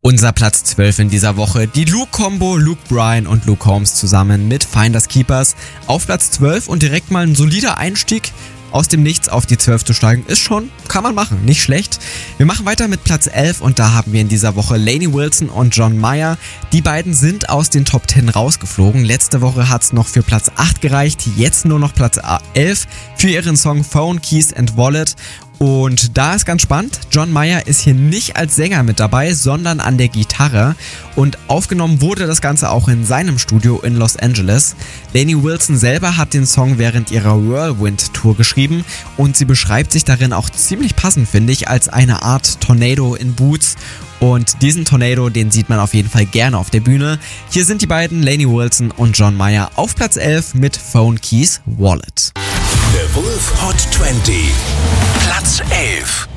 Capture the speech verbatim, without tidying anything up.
Unser Platz zwölf in dieser Woche, die Luke-Kombo, Luke Bryan und Luke Combs zusammen mit Finders Keepers auf Platz zwölf und direkt mal ein solider Einstieg. Aus dem Nichts auf die zwölf zu steigen, ist schon, kann man machen, nicht schlecht. Wir machen weiter mit Platz elf und da haben wir in dieser Woche Lainey Wilson und John Mayer. Die beiden sind aus den Top zehn rausgeflogen. Letzte Woche hat es noch für Platz acht gereicht, jetzt nur noch Platz elf für ihren Song Phone, Keys and Wallet. Und da ist ganz spannend, John Mayer ist hier nicht als Sänger mit dabei, sondern an der Gitarre. Und aufgenommen wurde das Ganze auch in seinem Studio in Los Angeles. Lainey Wilson selber hat den Song während ihrer Whirlwind-Tour geschrieben und sie beschreibt sich darin auch ziemlich passend, finde ich, als eine Art Tornado in Boots. Und diesen Tornado, den sieht man auf jeden Fall gerne auf der Bühne. Hier sind die beiden, Lainey Wilson und John Mayer, auf Platz elf mit Phone, Keys, Wallet. The Wolf Hot zwanzig, Platz elf.